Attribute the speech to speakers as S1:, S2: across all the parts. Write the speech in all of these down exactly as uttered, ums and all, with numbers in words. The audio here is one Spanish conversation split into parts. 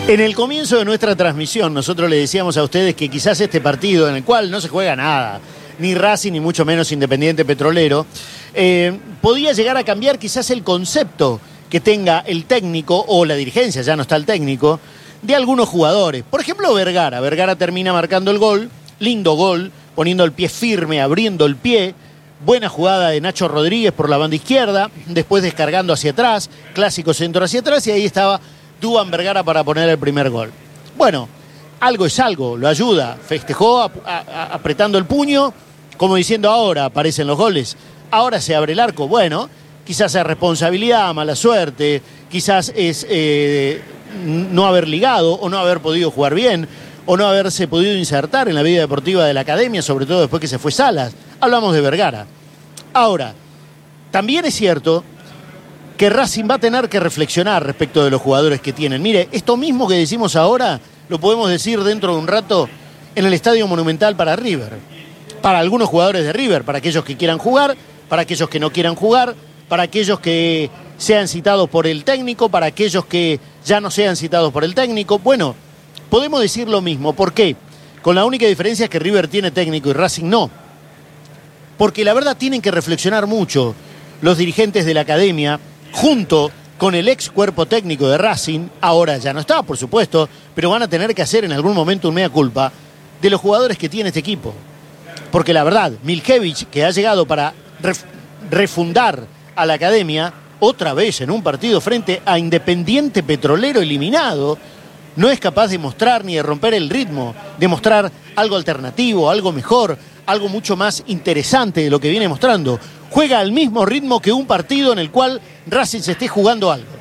S1: En el comienzo de nuestra transmisión, nosotros le decíamos a ustedes que quizás este partido, en el cual no se juega nada, ni Racing, ni mucho menos Independiente Petrolero, eh, podía llegar a cambiar quizás el concepto que tenga el técnico, o la dirigencia, ya no está el técnico, de algunos jugadores. Por ejemplo, Vergara. Vergara termina marcando el gol, lindo gol, poniendo el pie firme, abriendo el pie. Buena jugada de Nacho Rodríguez por la banda izquierda, después descargando hacia atrás, clásico centro hacia atrás, y ahí estaba Duván Vergara para poner el primer gol. Bueno, algo es algo, lo ayuda. Festejó a, a, apretando el puño, como diciendo ahora aparecen los goles, ahora se abre el arco. Bueno, quizás es responsabilidad, mala suerte, quizás es eh, no haber ligado o no haber podido jugar bien o no haberse podido insertar en la vida deportiva de la academia, sobre todo después que se fue Salas. Hablamos de Vergara. Ahora, también es cierto que Racing va a tener que reflexionar respecto de los jugadores que tienen. Mire, esto mismo que decimos ahora lo podemos decir dentro de un rato en el Estadio Monumental para River. Para algunos jugadores de River, para aquellos que quieran jugar, para aquellos que no quieran jugar, para aquellos que sean citados por el técnico, para aquellos que ya no sean citados por el técnico. Bueno, podemos decir lo mismo. ¿Por qué? Con la única diferencia es que River tiene técnico y Racing no. Porque la verdad tienen que reflexionar mucho los dirigentes de la academia, junto con el ex cuerpo técnico de Racing, ahora ya no está, por supuesto, pero van a tener que hacer en algún momento un mea culpa de los jugadores que tiene este equipo. Porque la verdad, Miljevich, que ha llegado para ref refundar a la academia, otra vez en un partido frente a Independiente Petrolero eliminado, no es capaz de mostrar ni de romper el ritmo, de mostrar algo alternativo, algo mejor, algo mucho más interesante de lo que viene mostrando. Juega al mismo ritmo que un partido en el cual Racing se esté jugando algo.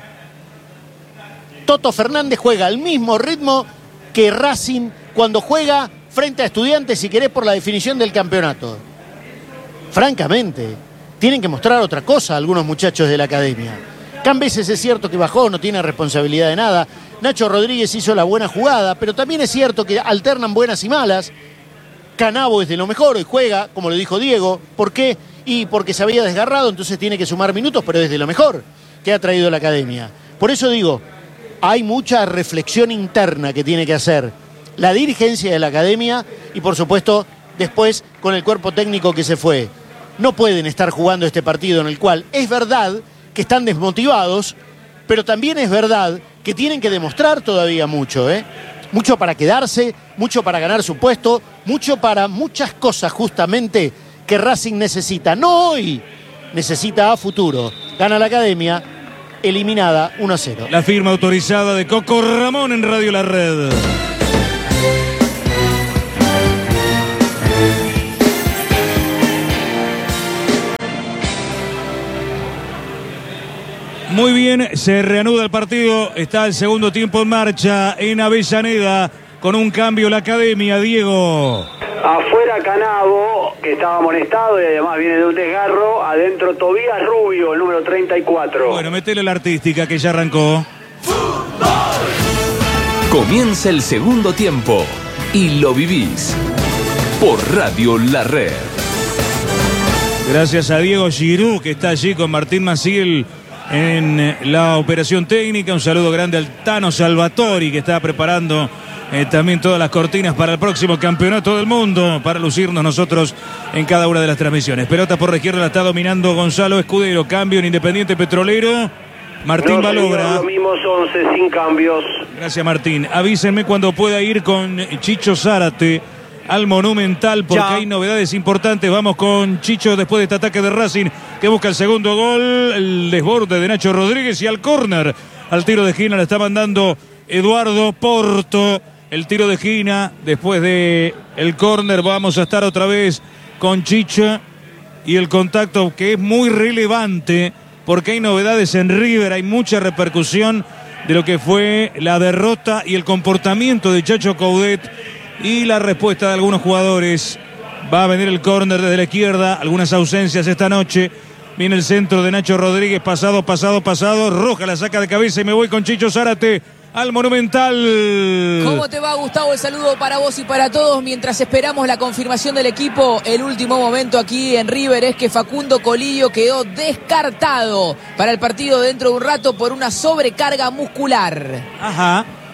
S1: Toto Fernández juega al mismo ritmo que Racing cuando juega frente a Estudiantes, si querés, por la definición del campeonato. Francamente, tienen que mostrar otra cosa algunos muchachos de la academia. Cambeses es cierto que bajó, no tiene responsabilidad de nada. Nacho Rodríguez hizo la buena jugada, pero también es cierto que alternan buenas y malas. Canavo es de lo mejor, hoy juega, como lo dijo Diego. ¿Por qué? Y porque se había desgarrado, entonces tiene que sumar minutos, pero es de lo mejor que ha traído la academia. Por eso digo, hay mucha reflexión interna que tiene que hacer la dirigencia de la academia y, por supuesto, después con el cuerpo técnico que se fue. No pueden estar jugando este partido en el cual es verdad que están desmotivados, pero también es verdad que tienen que demostrar todavía mucho, ¿eh? Mucho para quedarse, mucho para ganar su puesto, mucho para muchas cosas justamente que Racing necesita, no hoy, necesita a futuro. Gana la academia, eliminada uno a cero.
S2: La firma autorizada de Coco Ramón en Radio La Red. Muy bien, se reanuda el partido, está el segundo tiempo en marcha en Avellaneda, con un cambio la academia, Diego.
S3: Afuera Canavo, que estaba amonestado y además viene de un desgarro. Adentro Tobías Rubio, el número treinta y cuatro.
S2: Bueno, metele la artística que ya arrancó.
S4: Comienza el segundo tiempo y lo vivís por Radio La Red.
S2: Gracias a Diego Giroux, que está allí con Martín Maciel en la operación técnica. Un saludo grande al Tano Salvatori, que está preparando Eh, también todas las cortinas para el próximo campeonato del mundo, para lucirnos nosotros en cada una de las transmisiones. Pelota por la izquierda la está dominando Gonzalo Escudero. Cambio en Independiente Petrolero. Martín
S3: no,
S2: Balogra.
S3: Señor, los mismos once sin cambios.
S2: Gracias, Martín. Avísenme cuando pueda ir con Chicho Zárate al Monumental, porque ya hay novedades importantes. Vamos con Chicho después de este ataque de Racing, que busca el segundo gol. El desborde de Nacho Rodríguez y al córner. Al tiro de esquina le está mandando Eduardo Porto. El tiro de esquina, después de el córner, vamos a estar otra vez con Chicho y el contacto que es muy relevante porque hay novedades en River, hay mucha repercusión de lo que fue la derrota y el comportamiento de Chacho Coudet y la respuesta de algunos jugadores. Va a venir el córner desde la izquierda, algunas ausencias esta noche. Viene el centro de Nacho Rodríguez, pasado, pasado, pasado. Roja la saca de cabeza y me voy con Chicho Zárate al Monumental.
S5: ¿Cómo te va, Gustavo? El saludo para vos y para todos. Mientras esperamos la confirmación del equipo, el último momento aquí en River es que Facundo Colillo quedó descartado para el partido dentro de un rato por una sobrecarga muscular.
S2: Ajá.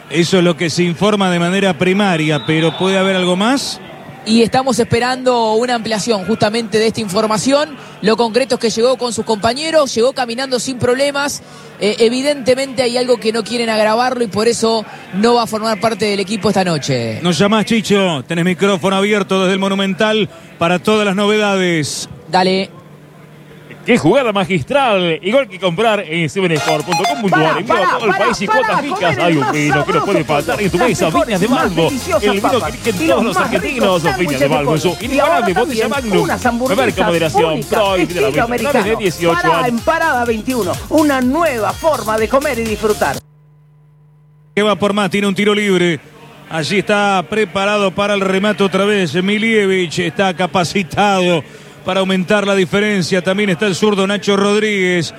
S2: Eso es lo que se informa de manera primaria, pero ¿puede haber algo más?
S5: Y estamos esperando una ampliación justamente de esta información. Lo concreto es que llegó con sus compañeros, llegó caminando sin problemas. Eh, evidentemente hay algo que no quieren agravarlo y por eso no va a formar parte del equipo esta noche.
S2: Nos llamás, Chicho, tenés micrófono abierto desde el Monumental para todas las novedades.
S5: Dale.
S6: ¡Qué jugada magistral! Igual que comprar en seven sport punto com punto a r. Envío a todo el país y cuotas fijas. Hay un vino que no puede faltar en tu mesa. Viñas de Malvo. El vino que eligen todos los argentinos. Viñas de Malvo. Su inigualable botella Magnum. Beber moderación. Prohibida la venta. Desde dieciocho años.
S7: En Parada veintiuno. Una nueva forma de comer y disfrutar.
S2: Que va por más, tiene un tiro libre. Allí está preparado para el remate otra vez. Milievich está capacitado para aumentar la diferencia. También está el zurdo Nacho Rodríguez.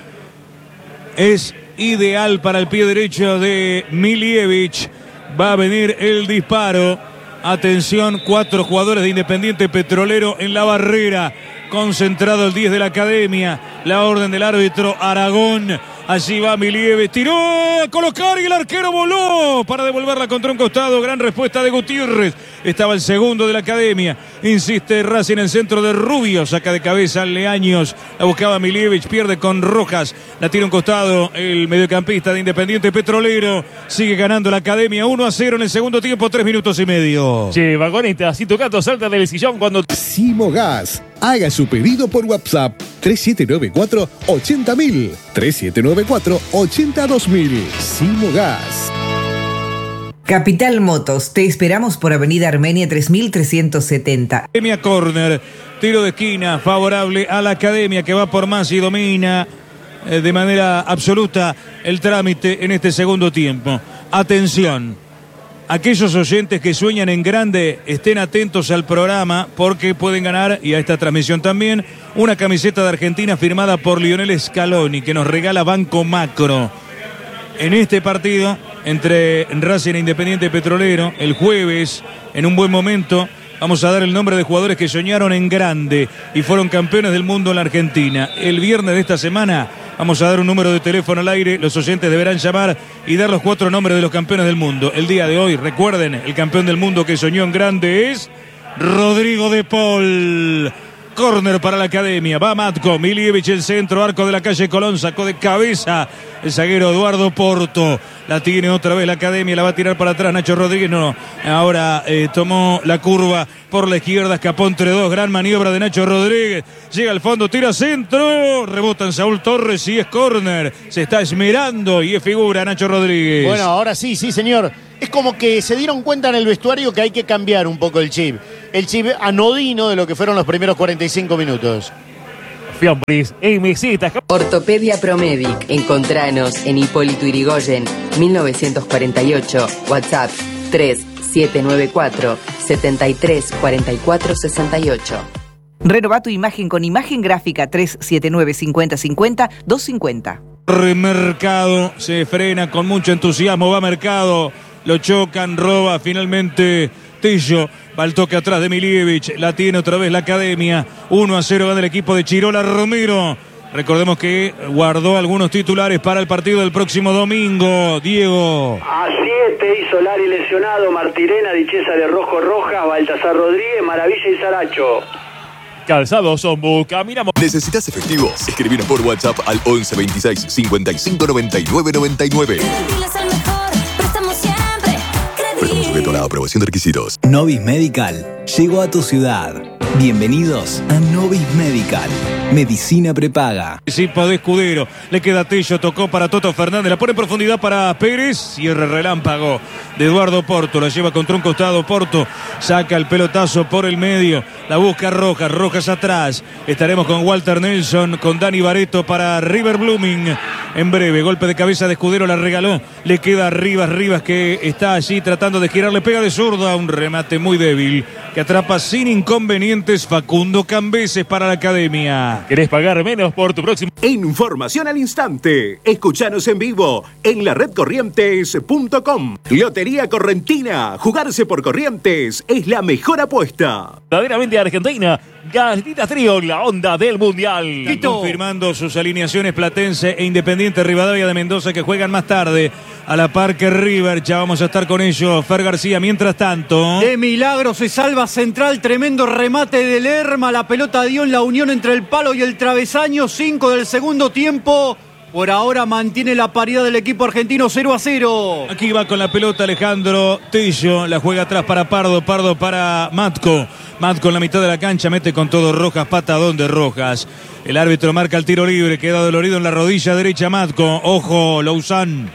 S2: Es ideal para el pie derecho de Milievich. Va a venir el disparo. Atención, cuatro jugadores de Independiente Petrolero en la barrera. Concentrado el diez de la academia. La orden del árbitro Aragón. Allí va Milievich. Tiró a colocar y el arquero voló para devolverla contra un costado. Gran respuesta de Gutiérrez. Estaba el segundo de la academia. Insiste Racing en el centro de Rubio. Saca de cabeza Leaños. La buscaba Milievich. Pierde con Rojas. La tira un costado el mediocampista de Independiente Petrolero. Sigue ganando la academia. uno a cero en el segundo tiempo. Tres minutos y medio.
S6: Che, vagoneta, si tu gato salta del sillón cuando...
S8: Simogas. Haga su pedido por WhatsApp tres siete nueve cuatro ochenta mil. tres siete nueve cuatro ochenta dos mil. Simogas.
S9: Capital Motos, te esperamos por Avenida Armenia tres mil trescientos setenta.
S2: Academia Corner, tiro de esquina favorable a la academia que va por más y domina eh, de manera absoluta el trámite en este segundo tiempo. Atención, aquellos oyentes que sueñan en grande estén atentos al programa porque pueden ganar, y a esta transmisión también, una camiseta de Argentina firmada por Lionel Scaloni que nos regala Banco Macro. En este partido entre Racing e Independiente Petrolero, el jueves, en un buen momento, vamos a dar el nombre de jugadores que soñaron en grande y fueron campeones del mundo en la Argentina. El viernes de esta semana vamos a dar un número de teléfono al aire, los oyentes deberán llamar y dar los cuatro nombres de los campeones del mundo. El día de hoy, recuerden, el campeón del mundo que soñó en grande es Rodrigo de Paul. Córner para la academia, va Matko, Milievich el centro, arco de la calle Colón, sacó de cabeza el zaguero Eduardo Porto, la tiene otra vez la academia, la va a tirar para atrás Nacho Rodríguez, no, ahora eh, tomó la curva por la izquierda, escapó entre dos, gran maniobra de Nacho Rodríguez, llega al fondo, tira centro, rebota en Saúl Torres y es córner, se está esmerando y es figura Nacho Rodríguez.
S1: Bueno, ahora sí, sí señor. Es como que se dieron cuenta en el vestuario que hay que cambiar un poco el chip. El chip anodino de lo que fueron los primeros cuarenta y cinco minutos.
S6: Fiambris, en mesitas.
S10: Ortopedia Promedic. Encontranos en Hipólito Yrigoyen, mil novecientos cuarenta y ocho. WhatsApp tres siete nueve cuatro siete tres cuatro cuatro seis ocho.
S9: Renova tu imagen con imagen gráfica tres siete nueve cinco cero cinco cero dos cinco cero.
S2: Mercado se frena con mucho entusiasmo, va Mercado, lo chocan, roba finalmente Tello, va al toque atrás de Milievich, la tiene otra vez la academia, uno a cero gana el equipo de Chirola Romero. Recordemos que guardó algunos titulares para el partido del próximo domingo. Diego.
S3: A siete hizo Lari lesionado, Martirena, Dichesa de Rojo Rojas, Baltasar Rodríguez, Maravilla y Saracho.
S6: Calzados Ombu, caminamos.
S11: ¿Necesitas efectivos? Escribir por WhatsApp al once veintiséis cincuenta y cinco noventa y nueve noventa y nueve. Préstamo sujeto a la aprobación de requisitos.
S12: Novis Medical llegó a tu ciudad. Bienvenidos a Novis Medical. Medicina prepaga.
S2: Participa de Escudero. Le queda Tello, tocó para Toto Fernández. La pone en profundidad para Pérez. Cierre relámpago de Eduardo Porto. La lleva contra un costado Porto. Saca el pelotazo por el medio. La busca Rojas. Rojas atrás. Estaremos con Walter Nelson, con Dani Barreto para River Blooming. En breve, golpe de cabeza de Escudero. La regaló. Le queda Rivas. Rivas que está allí tratando de girar. Le pega de zurda. Un remate muy débil que atrapa sin inconvenientes Facundo Cambeses para la academia.
S6: ¿Querés pagar menos por tu próximo?
S13: Información al instante. Escuchanos en vivo en la red corrientes punto com. Lotería Correntina. Jugarse por Corrientes es la mejor apuesta.
S6: Verdaderamente Argentina. Galletitas Trío, la onda del Mundial.
S2: Están confirmando sus alineaciones Platense e Independiente Rivadavia de Mendoza que juegan más tarde. a la par que River. Ya vamos a estar con ellos. Fer García, mientras tanto.
S14: De milagro se salva Central. Tremendo remate de Lerma. La pelota dio en la unión entre el palo y el travesaño. cinco del segundo tiempo. Por ahora mantiene la paridad del equipo argentino cero a cero.
S2: Aquí va con la pelota Alejandro Tello. La juega atrás para Pardo. Pardo para Matco. Matco en la mitad de la cancha. Mete con todo Rojas. Patadón de Rojas. El árbitro marca el tiro libre. Queda dolorido en la rodilla derecha Matco. Ojo, Louzán.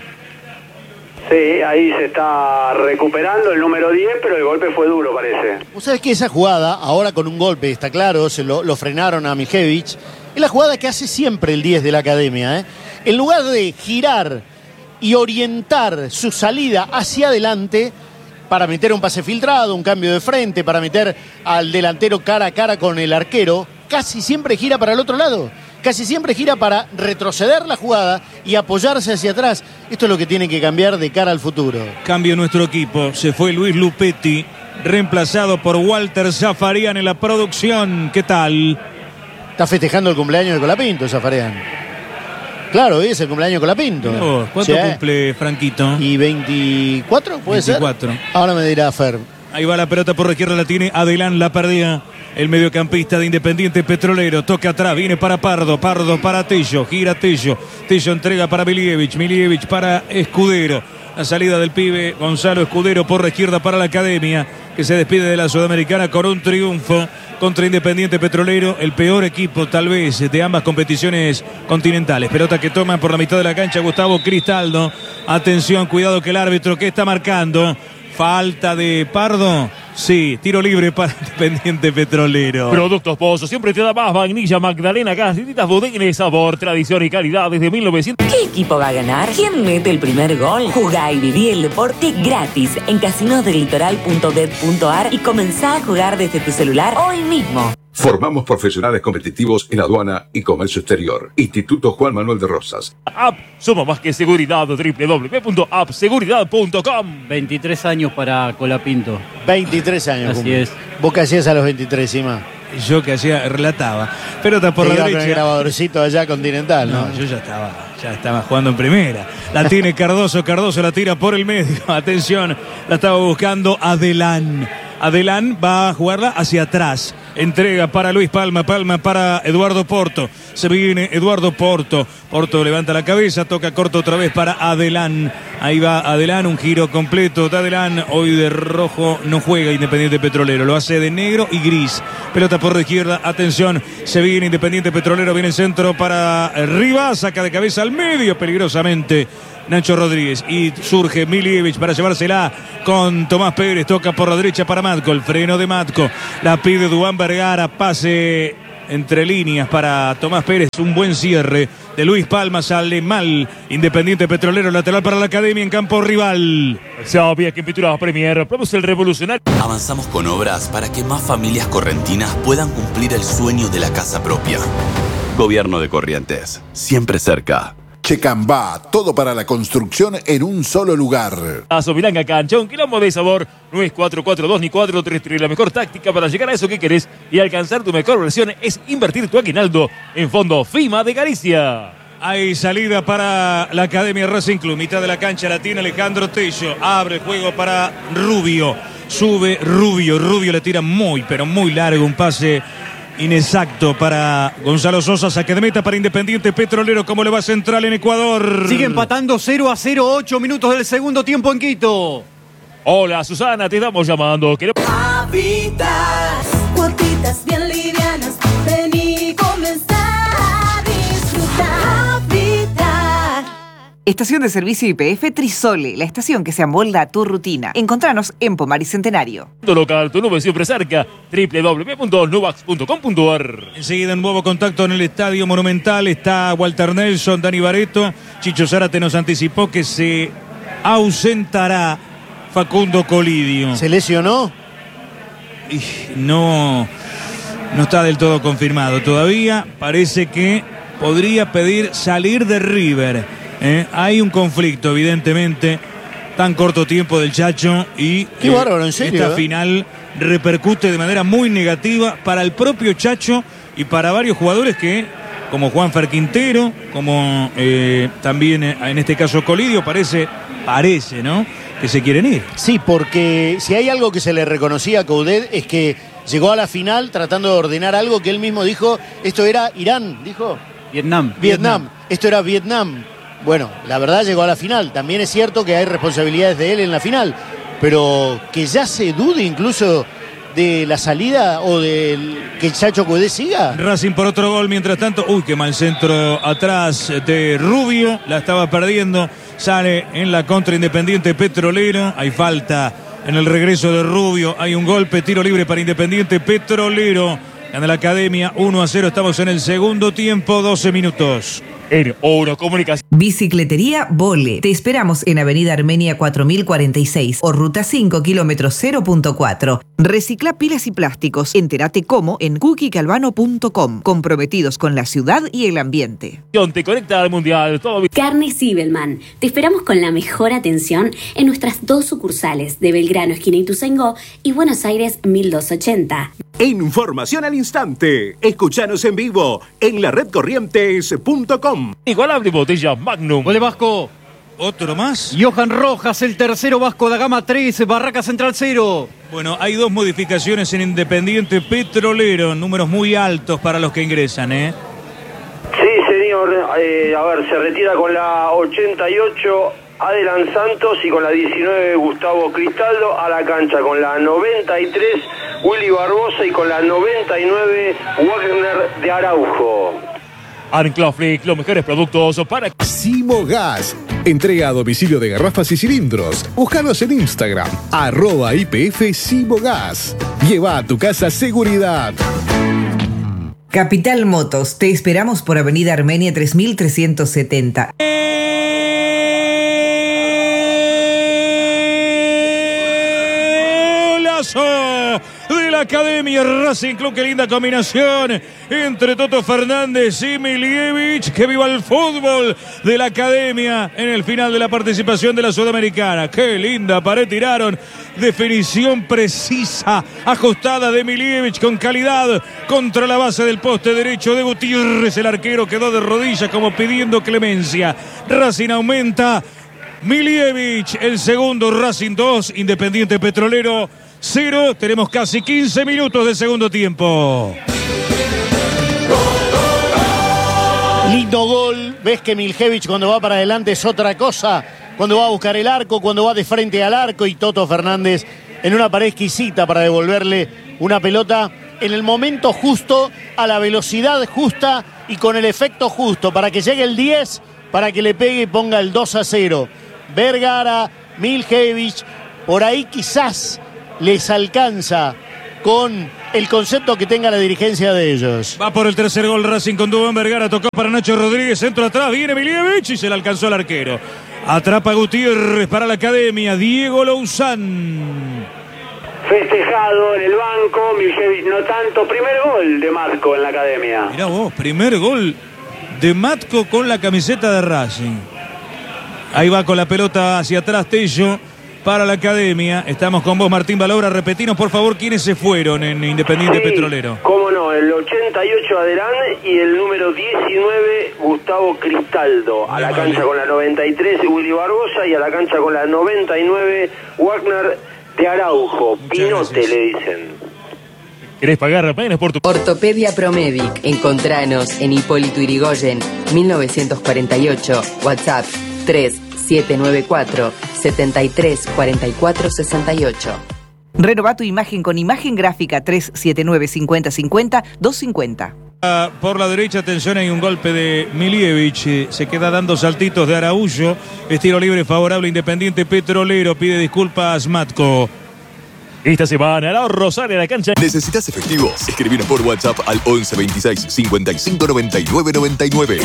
S3: Sí, ahí se está recuperando el número diez, pero el golpe fue duro, parece.
S1: Vos sabés que esa jugada, ahora con un golpe, está claro, se lo, lo frenaron a Mijevich, es la jugada que hace siempre el diez de la academia, ¿eh? En lugar de girar y orientar su salida hacia adelante para meter un pase filtrado, un cambio de frente, para meter al delantero cara a cara con el arquero, casi siempre gira para el otro lado. Casi siempre gira para retroceder la jugada y apoyarse hacia atrás. Esto es lo que tiene que cambiar de cara al futuro.
S2: Cambio nuestro equipo. Se fue Luis Lupetti, reemplazado por Walter Zafarian en la producción. ¿Qué tal?
S1: Está festejando el cumpleaños de Colapinto, Zafarian. Claro, hoy es el cumpleaños de Colapinto.
S2: Oh, ¿Cuánto
S1: sí,
S2: cumple Franquito?
S1: ¿Y veinticuatro? ¿Puede
S2: veinticuatro.
S1: ser? Ahora me dirá Fer.
S2: Ahí va la pelota por la izquierda, la tiene Adelán, la perdía. El mediocampista de Independiente Petrolero. Toca atrás, viene para Pardo. Pardo para Tello, gira Tello. Tello entrega para Milievich. Milievich para Escudero. La salida del pibe Gonzalo Escudero por la izquierda para la academia, que se despide de la Sudamericana con un triunfo contra Independiente Petrolero, el peor equipo tal vez de ambas competiciones continentales. Pelota que toma por la mitad de la cancha Gustavo Cristaldo. Atención, cuidado que el árbitro que está marcando. Falta de Pardo. Sí, tiro libre para Independiente Petrolero.
S6: Productos Pozo siempre te da más vainilla, Magdalena, galletitas Bodeguines, sabor, tradición y calidad desde mil novecientos.
S15: ¿Qué equipo va a ganar? ¿Quién mete el primer gol? Jugá y viví el deporte gratis en casinosdelitoral punto bet punto ar y comenzá a jugar desde tu celular hoy mismo.
S16: Formamos profesionales competitivos en aduana y comercio exterior. Instituto Juan Manuel de Rosas.
S6: App, somos más que seguridad. doble u doble u doble u punto app seguridad punto com.
S14: veintitrés años para Colapinto.
S1: veintitrés años.
S14: Así
S1: cumple.
S14: es.
S1: ¿Vos qué hacías a los veintitrés, Ima?
S2: Yo que hacía, relataba. Pelota por
S1: Te
S2: la
S1: iba
S2: derecha.
S1: con el grabadorcito allá Continental, ¿no?
S2: No, yo ya estaba, ya estaba jugando en primera. La tiene Cardoso, Cardoso la tira por el medio. Atención, la estaba buscando Adelán. Adelán va a jugarla hacia atrás. Entrega para Luis Palma, Palma para Eduardo Porto. Se viene Eduardo Porto. Porto levanta la cabeza, toca corto otra vez para Adelán. Ahí va Adelán, un giro completo de Adelán. Hoy de rojo no juega Independiente Petrolero, lo hace de negro y gris. Pelota por la izquierda, atención, se viene Independiente Petrolero, viene el centro para Rivas, saca de cabeza al medio peligrosamente Nacho Rodríguez y surge Milievich para llevársela con Tomás Pérez, toca por la derecha para Matco, el freno de Matco, la pide Duván Vergara, pase entre líneas para Tomás Pérez, un buen cierre de Luis Palma, sale mal Independiente Petrolero, lateral para la academia en campo rival.
S6: Sabía que en Pinturas Premier produce el revolucionario.
S17: Avanzamos con obras para que más familias correntinas puedan cumplir el sueño de la casa propia. Gobierno de Corrientes, siempre cerca.
S18: Checambá, todo para la construcción en un solo lugar.
S6: Aso Milanga Cancha, un quilombo de sabor. No es cuatro cuatro dos ni cuatro tres tres. La mejor táctica para llegar a eso que querés y alcanzar tu mejor versión es invertir tu aguinaldo en Fondo FIMA de Galicia.
S2: Hay salida para la Academia Racing Club. Mitad de la cancha la tiene Alejandro Tello. Abre el juego para Rubio. Sube Rubio. Rubio le tira muy, pero muy largo. Un pase inexacto para Gonzalo Sosa, saque de meta para Independiente Petrolero. ¿Cómo le va Central en Ecuador?
S14: Sigue empatando cero a cero, ocho minutos del segundo tiempo en Quito.
S6: Hola Susana, te estamos llamando. Queremos...
S19: Habitas, cuotitas bien livianas, vení y comenzá a disfrutar. Habitat.
S9: Estación de servicio Y P F Trisole, la estación que se amolda a tu rutina. Encontranos en Pomar y Centenario.
S6: Tu local, tu nube siempre cerca, doble u doble u doble u punto nubax punto com punto ar.
S2: Enseguida un nuevo contacto en el Estadio Monumental. Está Walter Nelson, Dani Bareto. Chicho Zárate nos anticipó que se ausentará Facundo Colidio.
S1: ¿Se lesionó?
S2: Y no, no está del todo confirmado todavía. Parece que podría pedir salir de River. ¿Eh? Hay un conflicto, evidentemente, tan corto tiempo del Chacho y
S1: Qué eh, bárbaro, en serio,
S2: esta
S1: ¿eh?
S2: final repercute de manera muy negativa para el propio Chacho y para varios jugadores que como Juanfer Quintero, como eh, también eh, en este caso Colidio, parece, parece, ¿no?, que se quieren ir.
S1: Sí, porque si hay algo que se le reconocía a Coudet es que llegó a la final tratando de ordenar algo que él mismo dijo, esto era Irán, dijo.
S14: Vietnam.
S1: Vietnam. Vietnam. Esto era Vietnam. Bueno, la verdad llegó a la final. También es cierto que hay responsabilidades de él en la final, pero que ya se dude incluso de la salida o del que el Chacho Coudet siga.
S2: Racing por otro gol, mientras tanto, uy, qué mal centro atrás de Rubio, la estaba perdiendo, sale en la contra Independiente Petrolero, hay falta en el regreso de Rubio, hay un golpe, tiro libre para Independiente Petrolero, gana la Academia uno a cero, estamos en el segundo tiempo, doce minutos.
S6: En Oro Comunicación.
S9: Bicicletería Vole. Te esperamos en Avenida Armenia cuatro mil cuarenta y seis o Ruta cinco, kilómetro cero punto cuatro. Recicla pilas y plásticos. Entérate cómo en cookie calvano punto com. Comprometidos con la ciudad y el ambiente.
S6: Te conecta al Mundial. Todo bien.
S20: Carne Sibelman. Te esperamos con la mejor atención en nuestras dos sucursales de Belgrano, esquina Ituzaingó, y Buenos Aires mil doscientos ochenta.
S13: Información al instante. Escuchanos en vivo en la red corrientes punto com.
S6: Igualable botella Magnum.
S14: Gol de Vasco.
S2: ¿Otro más?
S14: Johan Rojas, el tercero, Vasco da Gama tres, Barraca Central cero.
S2: Bueno, hay dos modificaciones en Independiente Petrolero, números muy altos para los que ingresan, ¿eh?
S3: Sí, señor. Eh, a ver, se retira con la ochenta y ocho Adelan Santos y con la diecinueve Gustavo Cristaldo. A la cancha con la noventa y tres Willy Barbosa y con la noventa y nueve Wagner de Araujo.
S6: Anclaflick, los mejores productos para...
S8: Simogas. Entrega a domicilio de garrafas y cilindros. Búscanos en Instagram, arroba I P F Simogas. Lleva a tu casa seguridad.
S9: Capital Motos. Te esperamos por Avenida Armenia tres mil trescientos setenta.
S2: De la Academia Racing Club, qué linda combinación entre Toto Fernández y Milievich. Que viva el fútbol de la Academia en el final de la participación de la Sudamericana. Qué linda pared tiraron, definición precisa, ajustada de Milievich con calidad contra la base del poste derecho de Gutiérrez. El arquero quedó de rodillas como pidiendo clemencia. Racing aumenta, Milievich el segundo, Racing dos, Independiente Petrolero cero. Tenemos casi quince minutos de segundo tiempo.
S1: Lindo gol. Ves que Miljevich cuando va para adelante es otra cosa. Cuando va a buscar el arco, cuando va de frente al arco. Y Toto Fernández en una pared exquisita para devolverle una pelota en el momento justo, a la velocidad justa y con el efecto justo. Para que llegue el diez, para que le pegue y ponga el dos a cero. Vergara, Miljevich, por ahí quizás les alcanza con el concepto que tenga la dirigencia de ellos.
S2: Va por el tercer gol Racing con Dubán Vergara, tocó para Nacho Rodríguez, centro atrás, viene Milievich y se le alcanzó al arquero. Atrapa Gutiérrez para la Academia, Diego Louzán.
S3: Festejado en el banco, Miljevich no tanto. Primer gol de Matco en la Academia.
S2: Mirá vos, primer gol de Matco con la camiseta de Racing. Ahí va con la pelota hacia atrás Tello para la Academia. Estamos con vos, Martín Balobra. Repetinos, por favor, quiénes se fueron en Independiente
S3: sí,
S2: Petrolero.
S3: Cómo no, el ochenta y ocho Adelán y el número diecinueve Gustavo Cristaldo. A la
S2: vale.
S3: cancha con la noventa y tres Willy Barbosa y a la cancha con la noventa y nueve Wagner de Araujo.
S2: Muchas
S3: Pinote
S2: gracias.
S3: le dicen.
S6: ¿Querés pagar apenas por tu...
S10: Ortopedia Promedic. Encontranos en Hipólito Yrigoyen, mil novecientos cuarenta y ocho. WhatsApp tres siete nueve cuatro, setenta y tres, cuarenta y cuatro, sesenta y ocho.
S9: Renova tu imagen con imagen gráfica tres siete nueve, cincuenta cincuenta, doscientos cincuenta.
S2: Ah, por la derecha, atención, hay un golpe de Milievich. Eh, se queda dando saltitos de Araújo. Estilo libre favorable Independiente Petrolero. Pide disculpas Matco.
S6: Esta semana, la Rosario a la cancha.
S11: ¿Necesitas efectivo? Escribinos por WhatsApp al once veintiséis, cincuenta y cinco, noventa y nueve, noventa y nueve.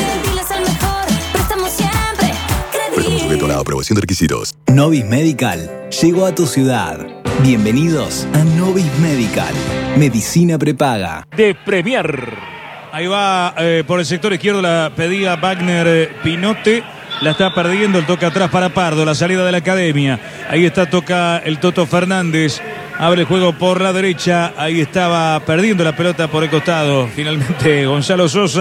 S11: Préstamo sujeto a la aprobación de requisitos.
S12: Novis Medical llegó a tu ciudad. Bienvenidos a Novis Medical. Medicina prepaga.
S6: De Premier.
S2: Ahí va eh, por el sector izquierdo la pedía Wagner eh, Pinote. La está perdiendo, el toque atrás para Pardo, la salida de la Academia. Ahí está, toca el Toto Fernández. Abre el juego por la derecha. Ahí estaba perdiendo la pelota por el costado. Finalmente Gonzalo Sosa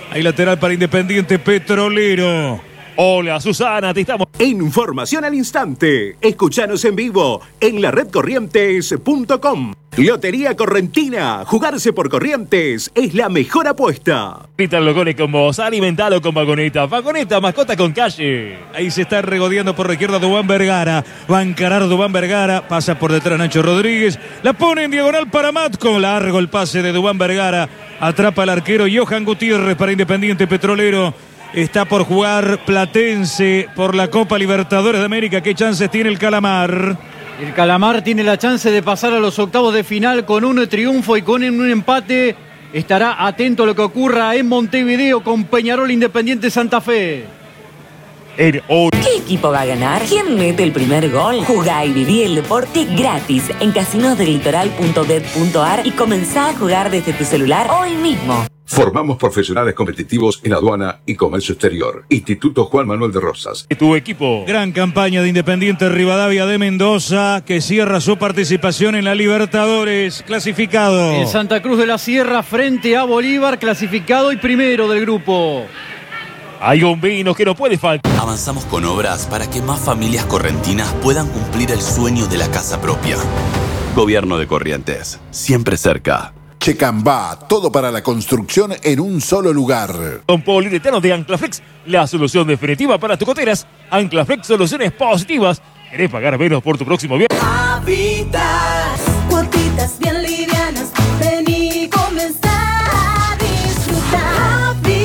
S2: Hay lateral para Independiente Petrolero.
S6: Hola Susana, te estamos.
S13: Información al instante. Escuchanos en vivo en la red corrientes punto com. Lotería Correntina. Jugarse por Corrientes es la mejor apuesta.
S6: Grita los goles con vos. Alimentalo con Vagoneta. Vagoneta, mascota con calle.
S2: Ahí se está regodeando por la izquierda Dubán Vergara. Va a encarar Dubán Vergara. Pasa por detrás Nacho Rodríguez. La pone en diagonal para Matco. Largo el pase de Dubán Vergara. Atrapa al arquero Johan Gutiérrez para Independiente Petrolero. Está por jugar Platense por la Copa Libertadores de América. ¿Qué chances tiene el Calamar?
S14: El Calamar tiene la chance de pasar a los octavos de final con un triunfo y con un empate. Estará atento a lo que ocurra en Montevideo con Peñarol Independiente Santa Fe.
S15: ¿Qué equipo va a ganar? ¿Quién mete el primer gol? Jugá y viví el deporte gratis en casinos del litoral punto bet punto ar y comenzá a jugar desde tu celular hoy mismo.
S16: Formamos profesionales competitivos en aduana y comercio exterior. Instituto Juan Manuel de Rosas.
S2: Tu equipo. Gran campaña de Independiente Rivadavia de Mendoza, que cierra su participación en la Libertadores. Clasificado.
S14: El Santa Cruz de la Sierra frente a Bolívar, clasificado y primero del grupo.
S6: Hay un vino que no puede faltar.
S17: Avanzamos con obras para que más familias correntinas puedan cumplir el sueño de la casa propia. Gobierno de Corrientes, siempre cerca.
S18: Checambá, todo para la construcción en un solo lugar.
S6: Con poliuretano de Anclaflex, la solución definitiva para tus goteras. Anclaflex, soluciones positivas. ¿Querés pagar menos por tu próximo viaje?
S19: Habitas, cuotitas bien livianas. Vení, comenzá a disfrutar.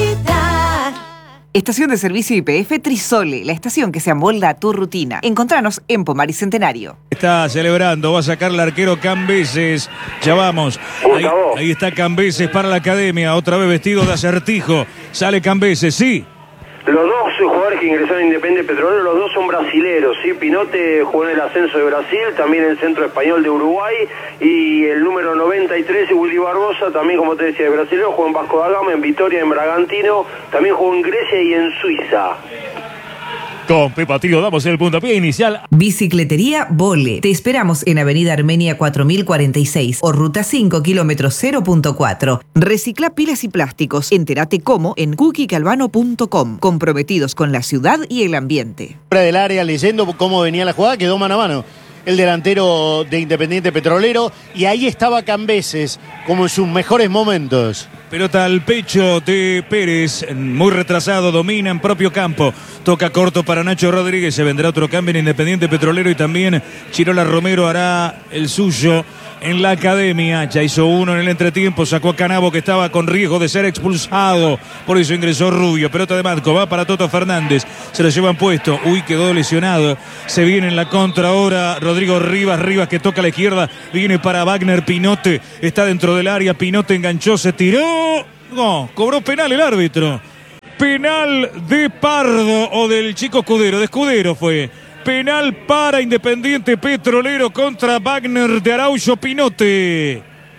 S9: Estación de servicio I P F Trisole, la estación que se amolda a tu rutina. Encontranos en Pomar y Centenario.
S2: Está celebrando, va a sacar el arquero Cambeses. Ya vamos. Ahí, ahí está Cambeses para la academia, otra vez vestido de acertijo. Sale Cambeses, sí.
S3: Los dos jugadores que ingresaron a Independiente Petrolero, los dos son brasileros, ¿sí? Pinote jugó en el ascenso de Brasil, también en el Centro Español de Uruguay, y el número noventa y tres, Willy Barbosa, también como te decía, de brasilero, jugó en Vasco da Gama, en Vitoria, en Bragantino, también jugó en Grecia y en Suiza.
S6: Con Pepa Tío damos el puntapié inicial.
S9: Bicicletería Vole. Te esperamos en Avenida Armenia cuatro mil cuarenta y seis o Ruta cinco, kilómetro cero punto cuatro. Recicla pilas y plásticos. Entérate cómo en cookie calvano punto com. Comprometidos con la ciudad y el ambiente.
S1: Fuera del área, leyendo cómo venía la jugada, quedó mano a mano el delantero de Independiente Petrolero, y ahí estaba Cambeses, como en sus mejores momentos.
S2: Pelota al pecho de Pérez, muy retrasado, domina en propio campo, toca corto para Nacho Rodríguez, se vendrá otro cambio en Independiente Petrolero y también Chirola Romero hará el suyo en la academia. Ya hizo uno en el entretiempo, sacó a Canabo que estaba con riesgo de ser expulsado, por eso ingresó Rubio. Pelota de Matco, va para Toto Fernández, se lo llevan puesto, uy, quedó lesionado, se viene en la contra ahora Rodrigo Rivas, Rivas que toca a la izquierda, viene para Wagner Pinote, está dentro del área, Pinote enganchó, se tiró, no, cobró penal el árbitro, penal de Pardo o del chico Escudero, de Escudero fue. Penal para Independiente Petrolero contra Wagner de Araujo Pinote.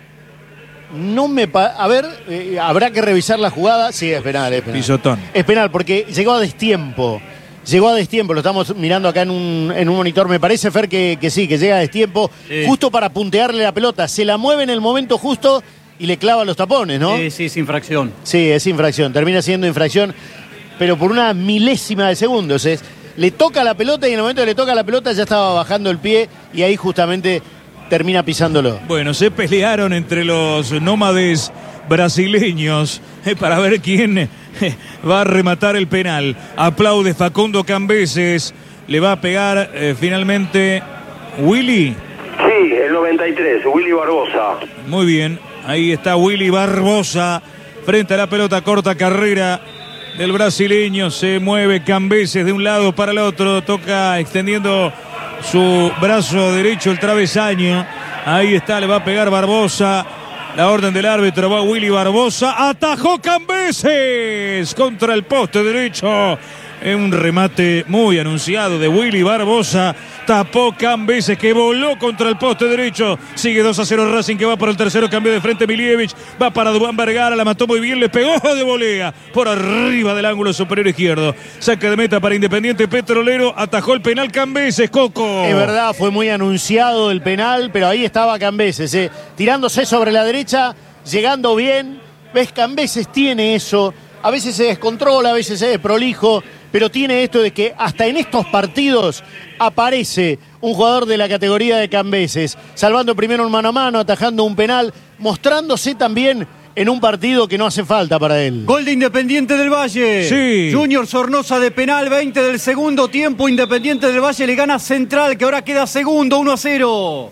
S1: No me... Pa- a ver, eh, habrá que revisar la jugada. Sí, es penal, es penal.
S2: Pisotón.
S1: Es penal porque llegó a destiempo. Llegó a destiempo, lo estamos mirando acá en un, en un monitor. Me parece, Fer, que, que sí, que llega a destiempo. Sí. Justo para puntearle la pelota. Se la mueve en el momento justo y le clava los tapones, ¿no?
S14: Sí, sí, es infracción.
S1: Sí, es infracción. Termina siendo infracción, pero por una milésima de segundos. Es... Le toca la pelota y en el momento que le toca la pelota ya estaba bajando el pie y ahí justamente termina pisándolo.
S2: Bueno, se pelearon entre los nómades brasileños eh, para ver quién eh, va a rematar el penal. Aplaude Facundo Cambeses. Le va a pegar eh, finalmente Willy.
S3: Sí, el noventa y tres, Willy Barbosa.
S2: Muy bien, ahí está Willy Barbosa frente a la pelota, corta carrera del brasileño, se mueve Cambeses de un lado para el otro, toca extendiendo su brazo derecho el travesaño, ahí está, le va a pegar Barbosa, la orden del árbitro, va Willy Barbosa, atajó Cambeses contra el poste derecho, en un remate muy anunciado de Willy Barbosa, tapó Cambeses que voló contra el poste derecho, sigue dos a cero Racing que va por el tercero, cambio de frente Milievich, va para Dubán Vergara, la mató muy bien, le pegó de volea por arriba del ángulo superior izquierdo, saque de meta para Independiente Petrolero, atajó el penal Cambeses, Coco.
S1: Es verdad, fue muy anunciado el penal, pero ahí estaba Cambeses, eh, tirándose sobre la derecha, llegando bien, ves, Cambeses tiene eso. a veces se descontrola, a veces se desprolijo, pero tiene esto de que hasta en estos partidos aparece un jugador de la categoría de Cambeses, salvando primero un mano a mano, atajando un penal, mostrándose también en un partido que no hace falta para él.
S14: Gol de Independiente del Valle.
S2: Sí.
S14: Junior Sornosa de penal, veinte del segundo tiempo. Independiente del Valle le gana Central, que ahora queda segundo, uno a cero.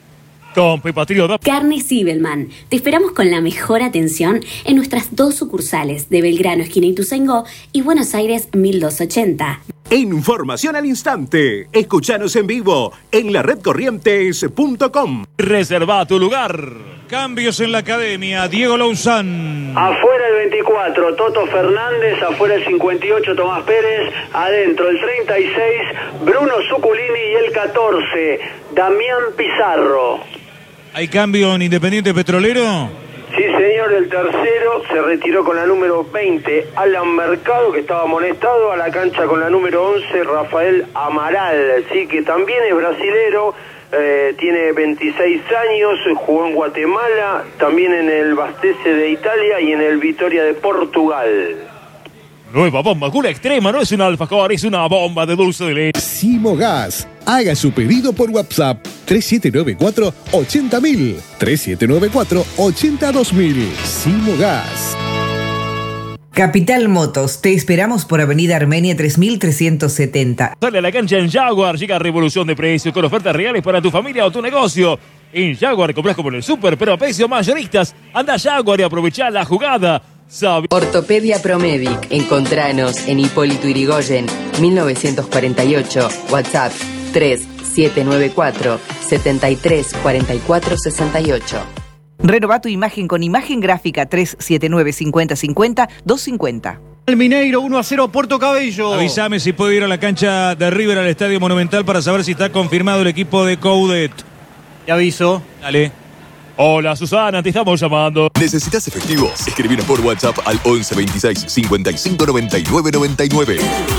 S20: Carne Sibelman. Te esperamos con la mejor atención en nuestras dos sucursales de Belgrano, esquina Ituzaingó, y Buenos Aires mil doscientos ochenta.
S13: Información al instante. Escuchanos en vivo en la red corrientes punto com.
S6: Reserva tu lugar.
S2: Cambios en la academia. Diego Louzán.
S3: Afuera el veinticuatro, Toto Fernández. Afuera el cincuenta y ocho, Tomás Pérez. Adentro el treinta y seis, Bruno Zuculini. Y el catorce, Damián Pizarro.
S2: ¿Hay cambio en Independiente Petrolero?
S3: Sí, señor, el tercero se retiró con la número veinte, Alan Mercado, que estaba amonestado, a la cancha con la número once, Rafael Amaral, sí, que también es brasilero, eh, tiene veintiséis años, jugó en Guatemala, también en el Bastese de Italia y en el Vitoria de Portugal.
S6: Nueva bomba, cura extrema, no es un alfajor, es una bomba de dulce de leche.
S8: Simogas. Haga su pedido por WhatsApp tres siete nueve cuatro, ochenta mil, tres siete nueve cuatro, ochenta dos mil. Simogas.
S9: Capital Motos, te esperamos por Avenida Armenia tres mil trescientos setenta.
S6: Sale a la cancha en Jaguar, llega Revolución de Precios con ofertas reales para tu familia o tu negocio. En Jaguar compras como en el súper, pero a precios mayoristas. Anda a Jaguar y aprovechá la jugada. Sabe.
S10: Ortopedia Promedic. Encontranos en Hipólito Yrigoyen, mil novecientos cuarenta y ocho. WhatsApp tres siete nueve cuatro, siete tres cuatro cuatro seis ocho.
S9: Renova tu imagen con imagen gráfica tres siete nueve cincuenta cincuenta doscientos cincuenta.
S14: El Mineiro uno a cero Puerto Cabello.
S2: Avísame si puedo ir a la cancha de River al Estadio Monumental para saber si está confirmado el equipo de Coudet.
S14: Te aviso.
S2: Dale.
S6: Hola Susana, te estamos llamando.
S11: ¿Necesitas efectivo? Escribinos por WhatsApp al once veintiséis cincuenta y cinco noventa y nueve noventa y nueve.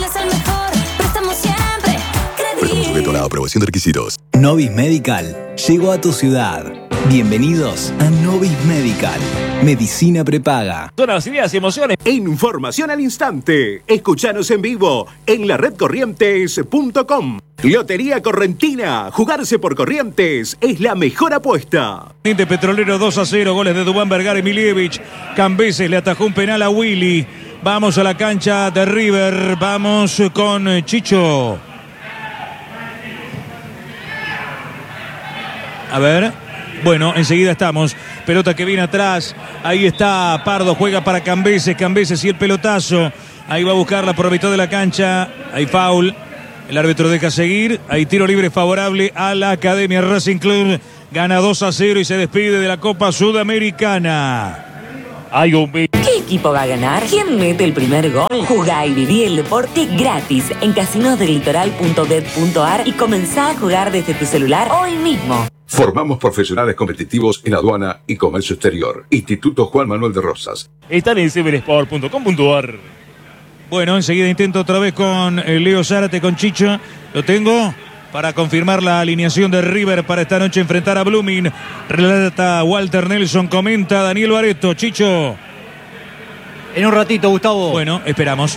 S11: Préstamo sujeto a la aprobación de requisitos.
S12: Novis Medical llegó a tu ciudad. Bienvenidos a Novis Medical. Medicina prepaga.
S6: Son las ideas y emociones.
S13: Información al instante. Escuchanos en vivo en la red corrientes punto com. Lotería Correntina. Jugarse por Corrientes es la mejor apuesta.
S2: Independiente Petrolero dos a cero. Goles de Dubán Vergara y Milievich. Cambeses le atajó un penal a Willy. Vamos a la cancha de River. Vamos con Chicho. A ver. Bueno, enseguida estamos. Pelota que viene atrás. Ahí está Pardo. Juega para Cambeses. Cambeses y el pelotazo. Ahí va a buscarla por la mitad de la cancha. Hay foul. El árbitro deja seguir. Hay tiro libre favorable a la Academia Racing Club. Gana dos a cero y se despide de la Copa Sudamericana.
S6: Hay un...
S15: ¿Qué equipo va a ganar? ¿Quién mete el primer gol? Jugá y viví el deporte gratis en casinos del litoral punto bet punto ar y comenzá a jugar desde tu celular hoy mismo.
S16: Formamos profesionales competitivos en aduana y comercio exterior. Instituto Juan Manuel de Rosas.
S6: Están en seven sport punto com punto ar.
S2: Bueno, enseguida intento otra vez con Leo Zárate, con Chicho. Lo tengo para confirmar la alineación de River para esta noche enfrentar a Blooming. Relata Walter Nelson, comenta Daniel Bareto. Chicho.
S14: En un ratito, Gustavo.
S2: Bueno, esperamos.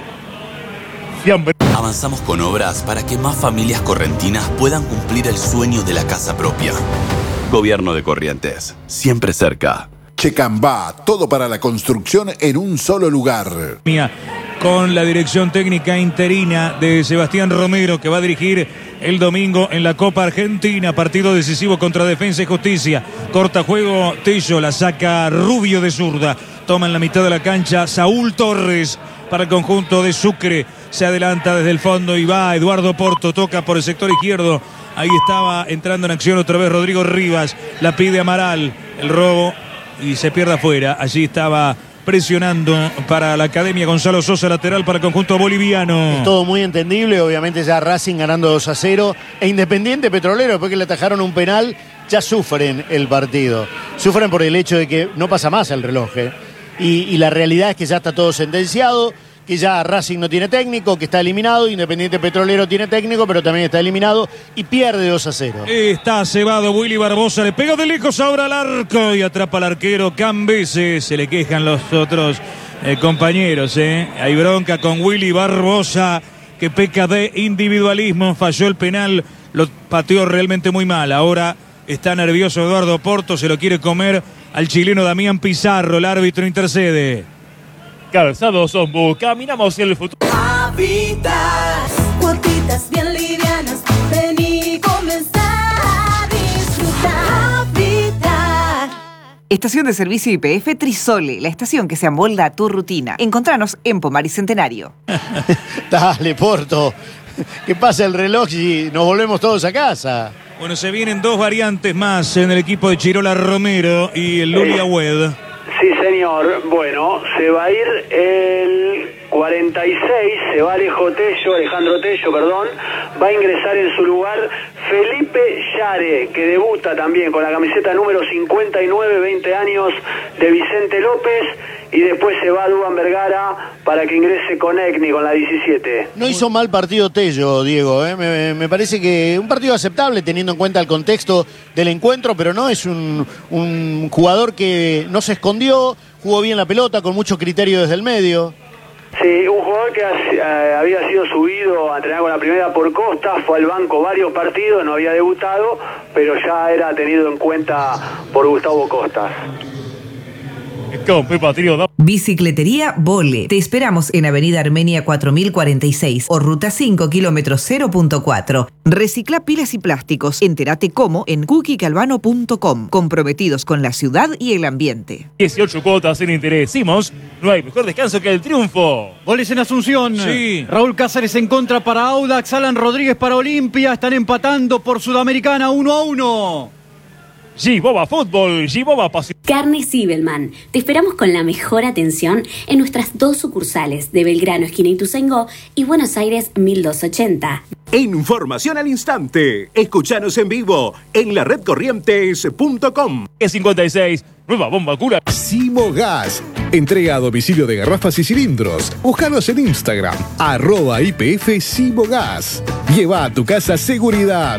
S17: Avanzamos con obras para que más familias correntinas puedan cumplir el sueño de la casa propia. Gobierno de Corrientes, siempre cerca.
S18: Checambá, todo para la construcción en un solo lugar.
S2: Mía, con la dirección técnica interina de Sebastián Romero, que va a dirigir el domingo en la Copa Argentina, partido decisivo contra Defensa y Justicia. Corta juego, Tello la saca Rubio de zurda. Toma en la mitad de la cancha Saúl Torres para el conjunto de Sucre. Se adelanta desde el fondo y va Eduardo Porto, toca por el sector izquierdo. Ahí estaba entrando en acción otra vez Rodrigo Rivas. La pide Amaral, el robo y se pierde afuera. Allí estaba presionando para la Academia Gonzalo Sosa, lateral para el conjunto boliviano.
S1: Es todo muy entendible, obviamente ya Racing ganando dos a cero e Independiente Petrolero, después que le atajaron un penal, ya sufren el partido. Sufren por el hecho de que no pasa más el reloj, ¿eh? y, y la realidad es que ya está todo sentenciado, que ya Racing no tiene técnico, que está eliminado, Independiente Petrolero tiene técnico, pero también está eliminado y pierde dos a cero.
S2: Está cebado Willy Barbosa, le pega de lejos ahora al arco y atrapa al arquero Cambeses. Se le quejan los otros eh, compañeros, ¿eh? Hay bronca con Willy Barbosa, que peca de individualismo, falló el penal, lo pateó realmente muy mal. Ahora está nervioso Eduardo Porto, se lo quiere comer al chileno Damián Pizarro, el árbitro intercede.
S6: Calzados Ombu, caminamos el futuro.
S19: Habitas, cuotitas bien livianas, ven y comenzar a disfrutar. Habitat.
S9: Estación de servicio Y P F Trisole, la estación que se amolda a tu rutina. Encontranos en Pomar y Centenario.
S1: Dale, Porto. Que pasa el reloj y nos volvemos todos a casa.
S2: Bueno, se vienen dos variantes más en el equipo de Chirola Romero y el Lulia Wed.
S3: Sí, señor. Bueno, se va a ir el cuarenta y seis, se va Alejo Tello, Alejandro Tello, perdón. Va a ingresar en su lugar Felipe Yare, que debuta también con la camiseta número cincuenta y nueve, veinte años de Vicente López. Y después se va Duván Vergara para que ingrese con Ecni, con la diecisiete.
S1: No hizo mal partido Tello, Diego. ¿eh? Me, me parece que un partido aceptable teniendo en cuenta el contexto del encuentro, pero no es un, un jugador que no se escondió, jugó bien la pelota, con mucho criterio desde el medio.
S3: Sí, un jugador que eh, había sido subido a entrenar con la primera por Costa, fue al banco varios partidos, no había debutado, pero ya era tenido en cuenta por Gustavo Costas.
S9: Bicicletería Vole. Te esperamos en Avenida Armenia cuatro mil cuarenta y seis o Ruta cinco, kilómetro cero punto cuatro. Recicla pilas y plásticos. Entérate cómo en cookie calvano punto com. Comprometidos con la ciudad y el ambiente.
S6: dieciocho cuotas sin interés. Simos, no hay mejor descanso que el triunfo.
S14: Goles en Asunción.
S6: Sí.
S14: Raúl Cáceres en contra para Audax. Alan Rodríguez para Olimpia. Están empatando por Sudamericana uno a uno.
S6: G-Boba Fútbol, G-Boba Pasión.
S20: Carnes Sibelman. Te esperamos con la mejor atención en nuestras dos sucursales de Belgrano, esquina Ituzaingó, y Buenos Aires mil doscientos ochenta.
S13: Información al instante. Escuchanos en vivo en la red corrientes punto com.
S6: E cincuenta y seis, nueva bomba cura.
S8: Simogas. Entrega a domicilio de garrafas y cilindros. Búscanos en Instagram, arroba I P F Simogas. Lleva a tu casa seguridad.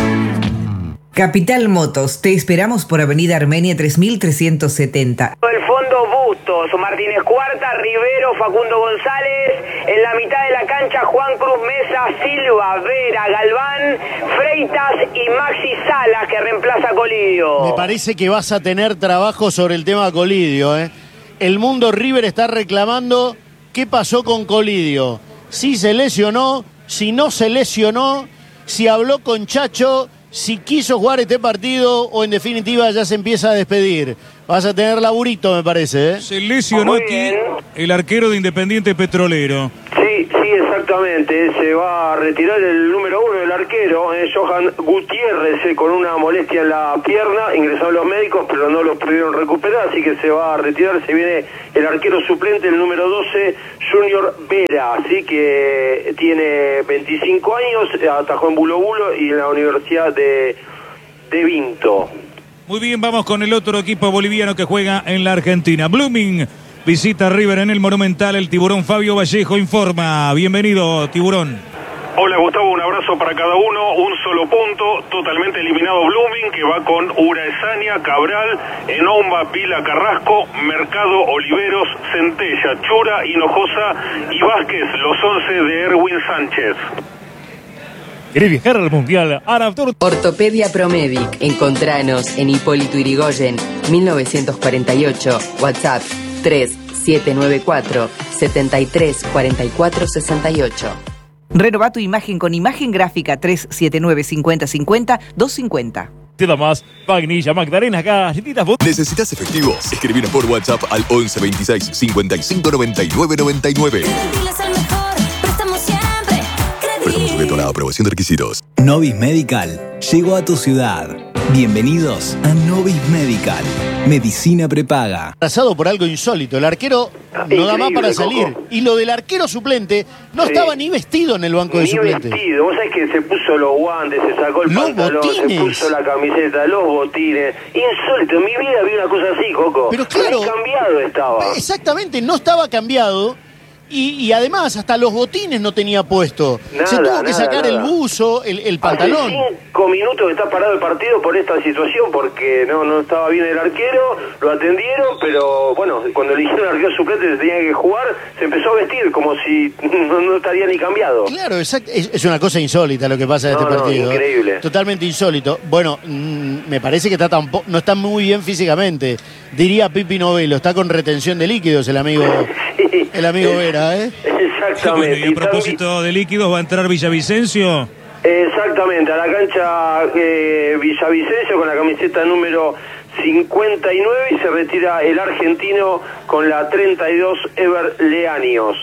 S9: Capital Motos, te esperamos por Avenida Armenia tres mil trescientos setenta.
S3: El fondo Bustos, Martínez Cuarta, Rivero, Facundo González, en la mitad de la cancha Juan Cruz Mesa, Silva, Vera, Galván, Freitas y Maxi Salas, que reemplaza a Colidio.
S1: Me parece que vas a tener trabajo sobre el tema Colidio. ¿eh? El mundo River está reclamando qué pasó con Colidio. Si se lesionó, si no se lesionó, si habló con Chacho, si quiso jugar este partido o en definitiva ya se empieza a despedir. Vas a tener laburito, me parece. ¿eh?
S2: Se lesionó
S3: Muy
S2: aquí
S3: bien.
S2: el arquero de Independiente Petrolero.
S3: Sí, sí, exactamente. Se va a retirar el número uno del arquero, eh, Johan Gutiérrez, eh, con una molestia en la pierna. Ingresaron los médicos, pero no lo pudieron recuperar, así que se va a retirar. Se viene el arquero suplente, el número doce, Junior Vera. Así que tiene veinticinco años, atajó en Bulo Bulo y en la Universidad de, de Vinto.
S2: Muy bien, vamos con el otro equipo boliviano que juega en la Argentina. Blooming visita a River en el Monumental. El tiburón Fabio Vallejo informa. Bienvenido, tiburón.
S21: Hola Gustavo, un abrazo para cada uno, un solo punto, totalmente eliminado Blooming, que va con Ura Esaña, Cabral, Enomba, Pila, Carrasco, Mercado, Oliveros, Centella, Chura, Hinojosa y Vázquez, los once de Erwin Sánchez.
S6: ¿Querés viajar al Mundial? Araptor.
S10: Ortopedia Promedic. Encontranos en Hipólito Yrigoyen, mil novecientos cuarenta y ocho. WhatsApp tres siete nueve cuatro, siete tres cuatro cuatro seis ocho.
S9: Renova tu imagen con imagen gráfica tres siete nueve cinco cero cinco cero dos cinco cero.
S6: Te da más vainilla, magdalenas, galletitas.
S11: ¿Necesitas efectivo? Escribir por WhatsApp al once veintiséis cincuenta y cinco noventa y nueve noventa y nueve. Préstamo sujeto a la aprobación de requisitos.
S12: Novis Medical llegó a tu ciudad. Bienvenidos a Novis Medical. Medicina prepaga.
S1: Pasado por algo insólito. El arquero no da más para salir.
S3: Coco.
S1: Y lo del arquero suplente no
S3: Sí.
S1: estaba ni vestido en el banco de
S3: Ni
S1: suplentes.
S3: vestido, vos sabés que se puso los guantes, se sacó el
S1: Los
S3: pantalón,
S1: botines.
S3: se puso la camiseta, los botines. Insólito, en mi vida vi una cosa así, Coco.
S1: Pero claro.
S3: Ni cambiado estaba.
S1: Exactamente, no estaba cambiado. Y, y además, hasta los botines no tenía puesto.
S3: Nada,
S1: Se tuvo que
S3: nada,
S1: sacar
S3: nada.
S1: el buzo, el, el pantalón.
S3: Hace cinco minutos que está parado el partido por esta situación, porque no no estaba bien el arquero, lo atendieron, pero bueno, cuando le hicieron arquero suplente se tenía que jugar, se empezó a vestir como si no, no estaría ni cambiado.
S1: Claro, exacto. Es, es una cosa insólita lo que pasa en
S3: No,
S1: este
S3: no,
S1: partido. ¿eh?
S3: increíble.
S1: Totalmente insólito. Bueno, mmm, me parece que está tampo- no está muy bien físicamente. Diría Pipi Novelo, está con retención de líquidos el amigo,
S3: Sí.
S1: el amigo Vera, ¿eh?
S3: Exactamente.
S2: Bueno, y a propósito de líquidos, ¿va a entrar Villavicencio?
S3: Exactamente, a la cancha eh, Villavicencio con la camiseta número cincuenta y nueve y se retira el argentino con la treinta y dos Ever Leaños.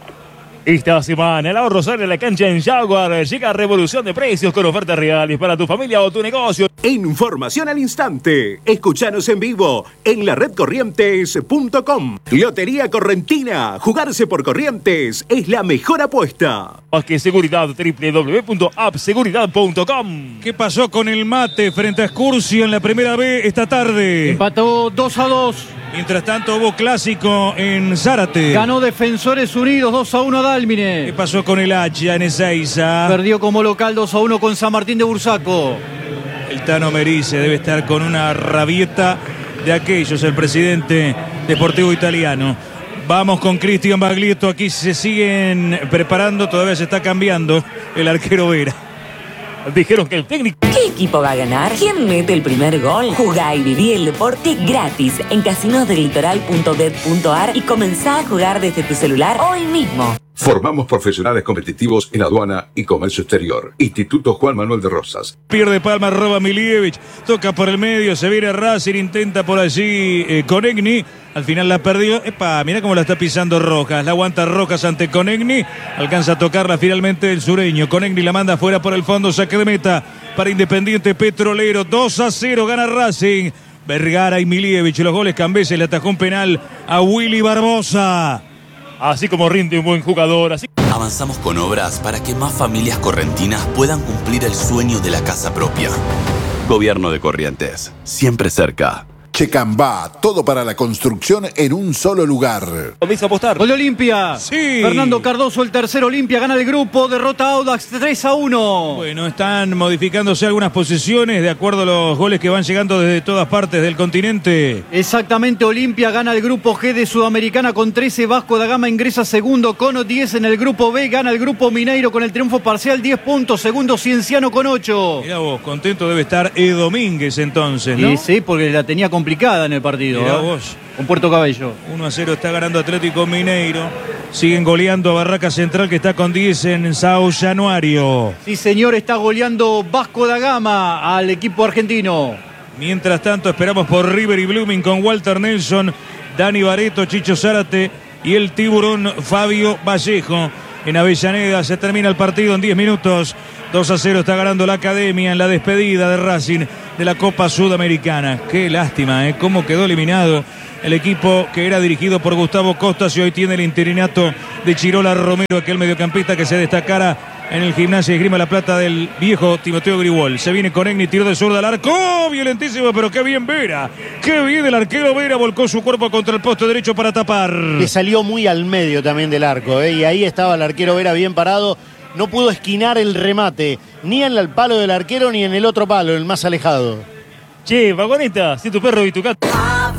S6: Esta semana el ahorro sale a la cancha en Jaguar. Llega revolución de precios con ofertas reales para tu familia o tu negocio.
S13: Información al instante. Escuchanos en vivo en la red corrientes punto com. Lotería Correntina. Jugarse por Corrientes es la mejor apuesta.
S6: Más que seguridad, doble u doble u doble u punto app seguridad punto com.
S2: ¿Qué pasó con el Mate frente a Excursio en la primera B esta tarde?
S14: Empató dos a dos.
S2: Mientras tanto hubo clásico en Zárate.
S14: Ganó Defensores Unidos dos a uno a Dálmine.
S2: ¿Qué pasó con el Hacha en Ezeiza?
S14: Perdió como local dos a uno con San Martín de Bursaco.
S2: El Tano Merice debe estar con una rabieta de aquellos, el presidente deportivo italiano. Vamos con Cristian Baglietto, aquí se siguen preparando, todavía se está cambiando el arquero Vera.
S6: Dijeron que el técnico...
S15: ¿Qué equipo va a ganar? ¿Quién mete el primer gol? Jugá y viví el deporte gratis en casinos del litoral punto bet punto ar y comenzá a jugar desde tu celular hoy mismo.
S16: Formamos profesionales competitivos en aduana y comercio exterior. Instituto Juan Manuel de Rosas.
S2: Pierde Palma, roba Milievich, toca por el medio, se viene Racing, intenta por allí eh, Conegni, al final la perdió. Epa, mirá cómo la está pisando Rojas, la aguanta Rojas ante Conegni, alcanza a tocarla finalmente el sureño. Conegni la manda fuera por el fondo, saque de meta para Independiente Petrolero, dos a cero gana Racing. Vergara y Milievich, los goles Cambese le atajó un penal a Willy Barbosa.
S6: Así como rinde un buen jugador, así...
S17: Avanzamos con obras para que más familias correntinas puedan cumplir el sueño de la casa propia. Gobierno de Corrientes, siempre cerca.
S18: Checambá, todo para la construcción en un solo lugar.
S6: ¿Podéis apostar?
S14: Gol de Olimpia.
S2: Sí.
S14: Fernando Cardoso, el tercer Olimpia, gana el grupo, derrota a Audax tres a uno.
S2: Bueno, están modificándose algunas posiciones de acuerdo a los goles que van llegando desde todas partes del continente.
S14: Exactamente, Olimpia gana el grupo G de Sudamericana con trece, Vasco da Gama ingresa segundo con diez en el grupo B, gana el grupo Mineiro con el triunfo parcial, diez puntos, segundo Cienciano con ocho.
S2: Mirá vos, contento debe estar E. Domínguez entonces, ¿no?
S14: Y sí, porque la tenía complicada en el partido.
S2: Mirá
S14: ¿eh?
S2: vos.
S14: Con Puerto Cabello.
S2: uno a cero está ganando Atlético Mineiro. Siguen goleando a Barraca Central que está con diez en Sao Januario.
S14: Sí, señor, está goleando Vasco da Gama al equipo argentino.
S2: Mientras tanto esperamos por River y Blooming con Walter Nelson, Dani Bareto, Chicho Zárate y el tiburón Fabio Vallejo. En Avellaneda se termina el partido en diez minutos. dos a cero está ganando la Academia en la despedida de Racing de la Copa Sudamericana. Qué lástima, ¿eh? Cómo quedó eliminado el equipo que era dirigido por Gustavo Costas y hoy tiene el interinato de Chirola Romero, aquel mediocampista que se destacara en el Gimnasia de Esgrima La Plata del viejo Timoteo Grigol. Se viene con Egni, tiro de zurda al arco, ¡oh! Violentísimo, pero qué bien Vera, qué bien el arquero Vera, volcó su cuerpo contra el poste derecho para tapar.
S1: Le salió muy al medio también del arco, ¿eh? Y ahí estaba el arquero Vera bien parado. No pudo esquinar el remate, ni en el palo del arquero ni en el otro palo, el más alejado.
S6: Che, vagoneta, si tu perro y tu gato.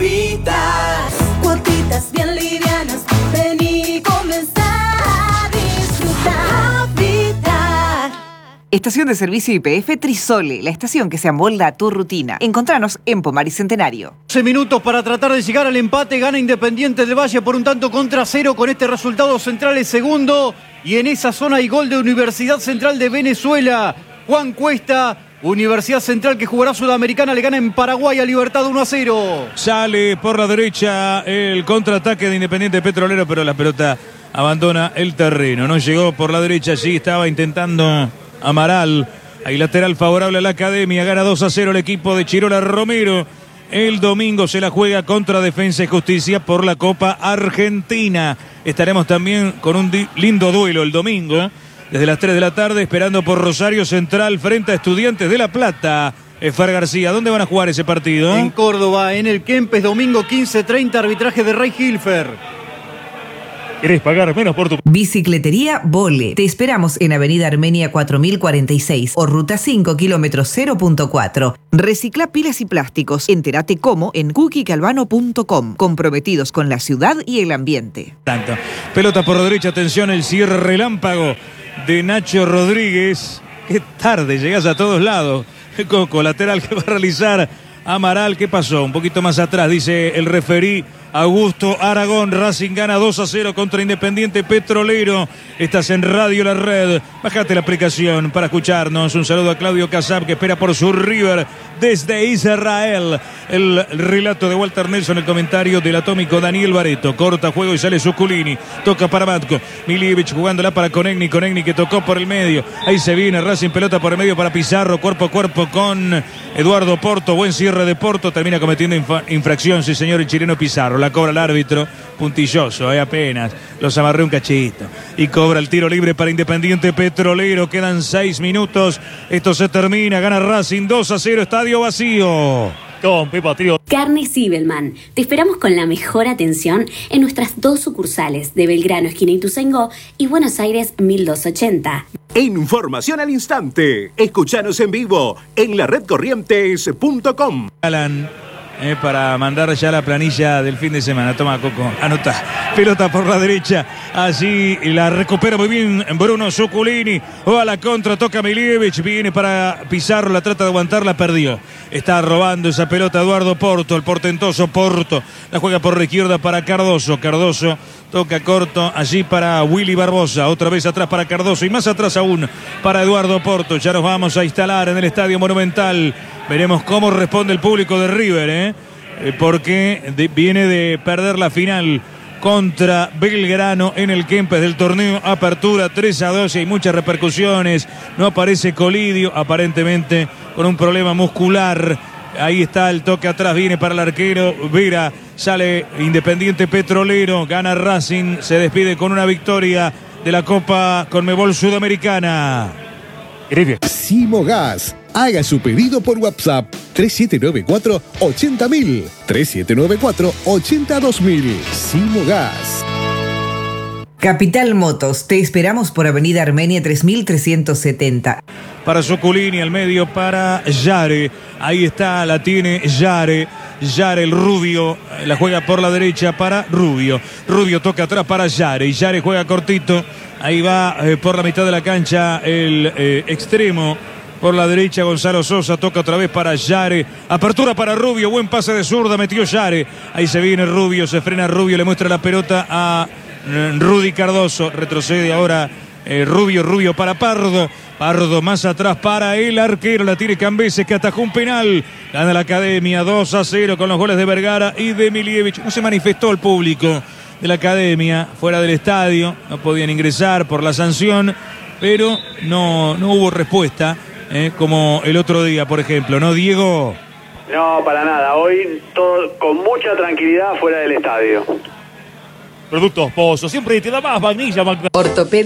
S19: Habitas, cuotitas bien livianas, vení, comenzá a disfrutar. Habitat.
S9: Estación de servicio Y P F Trisole, la estación que se amolda a tu rutina. Encontranos en Pomar y Centenario.
S14: doce minutos para tratar de llegar al empate. Gana Independiente del Valle por un tanto contra cero. Con este resultado, Central es segundo. Y en esa zona hay gol de Universidad Central de Venezuela. Juan Cuesta, Universidad Central que jugará Sudamericana, le gana en Paraguay a Libertad uno a cero.
S2: Sale por la derecha el contraataque de Independiente Petrolero, pero la pelota abandona el terreno. No llegó por la derecha, sí estaba intentando Amaral. Hay lateral favorable a la Academia. Gana dos a cero el equipo de Chirola Romero. El domingo se la juega contra Defensa y Justicia por la Copa Argentina. Estaremos también con un lindo duelo el domingo, desde las tres de la tarde, esperando por Rosario Central frente a Estudiantes de La Plata. Efar García, ¿dónde van a jugar ese partido?
S14: En Córdoba, en el Kempes, domingo quince treinta, arbitraje de Rey Hilfer.
S6: ¿Querés pagar menos por tu...
S9: Bicicletería Vole. Te esperamos en Avenida Armenia cuatro mil cuarenta y seis o Ruta cinco, kilómetro cero punto cuatro. Recicla pilas y plásticos. Entérate cómo en cookie calvano punto com. Comprometidos con la ciudad y el ambiente.
S2: Tanto. Pelota por la derecha, atención, el cierre relámpago de Nacho Rodríguez. Qué tarde, llegás a todos lados. Coco, lateral que va a realizar Amaral. ¿Qué pasó? Un poquito más atrás, dice el referí Augusto Aragón. Racing gana dos a cero contra Independiente Petrolero. Estás en Radio La Red. Bájate la aplicación para escucharnos. Un saludo a Claudio Casab, que espera por su River desde Israel. El relato de Walter Nelson, el comentario del atómico Daniel Bareto. Corta juego y sale Zuculini. Toca para Matko. Milievich jugándola para Conegni. Conegni que tocó por el medio. Ahí se viene Racing, pelota por el medio para Pizarro. Cuerpo a cuerpo con Eduardo Porto. Buen cierre de Porto. Termina cometiendo infa- infracción, sí señor, el chileno Pizarro. La cobra el árbitro, puntilloso, eh, apenas. Los amarré un cachito. Y cobra el tiro libre para Independiente Petrolero. Quedan seis minutos. Esto se termina. Gana Racing dos a cero. Estadio vacío.
S6: Con Pepa Trío.
S20: Carne Sibelman. Te esperamos con la mejor atención en nuestras dos sucursales de Belgrano, esquina Ituzaingó, y Buenos Aires mil doscientos ochenta.
S13: Información al instante. Escuchanos en vivo en la red corrientes punto com.
S2: Alan. Eh, para mandar ya la planilla del fin de semana. Toma, Coco, anota. Pelota por la derecha. Allí la recupera muy bien Bruno Zuculini. O a la contra, toca Milievich. Viene para Pizarro, la trata de aguantar, la perdió. Está robando esa pelota Eduardo Porto, el portentoso Porto. La juega por la izquierda para Cardoso. Cardoso toca corto allí para Willy Barbosa. Otra vez atrás para Cardoso y más atrás aún para Eduardo Porto. Ya nos vamos a instalar en el Estadio Monumental. Veremos cómo responde el público de River, ¿eh? Porque de, viene de perder la final contra Belgrano en el Kempes del torneo Apertura tres a dos y hay muchas repercusiones. No aparece Colidio, aparentemente con un problema muscular. Ahí está el toque atrás, viene para el arquero Vera, sale Independiente Petrolero, gana Racing, se despide con una victoria de la Copa Conmebol Sudamericana.
S8: Simogas. Haga su pedido por WhatsApp tres siete nueve cuatro, ochenta mil, tres siete nueve cuatro, ochenta dos mil. Simogas.
S9: Capital Motos, te esperamos por Avenida Armenia tres mil trescientos setenta.
S2: Para Zuculini, al medio para Yare. Ahí está, la tiene Yare. Yare, el rubio, la juega por la derecha para Rubio. Rubio toca atrás para Yare. Y Yare juega cortito. Ahí va eh, por la mitad de la cancha el eh, extremo. Por la derecha Gonzalo Sosa, toca otra vez para Yare. Apertura para Rubio, buen pase de zurda, metió Yare. Ahí se viene Rubio, se frena Rubio, le muestra la pelota a eh, Rudy Cardoso. Retrocede ahora eh, Rubio, Rubio para Pardo. Pardo más atrás para el arquero, la tiene Cambeses que atajó un penal. Gana la Academia dos a cero con los goles de Vergara y de Milievich. No se manifestó el público de la Academia fuera del estadio, no podían ingresar por la sanción, pero no, no hubo respuesta. Eh, como el otro día, por ejemplo, ¿no, Diego?
S3: No, para nada. Hoy todo con mucha tranquilidad fuera del estadio.
S6: Productos Pozo, siempre te da más vainilla, Magda.
S10: Ortopedia